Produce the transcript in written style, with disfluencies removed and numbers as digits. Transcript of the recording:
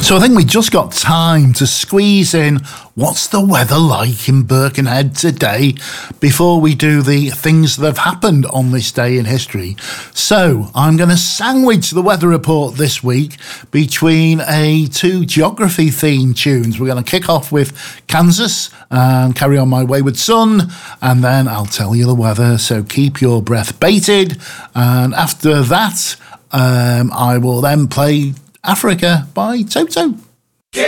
So I think we just got time to squeeze in what's the weather like in Birkenhead today before we do the things that have happened on this day in history. So I'm going to sandwich the weather report this week between two geography themed tunes. We're going to kick off with Kansas and Carry On My Wayward Son, and then I'll tell you the weather, so keep your breath bated. And after that, I will then play Africa by Toto.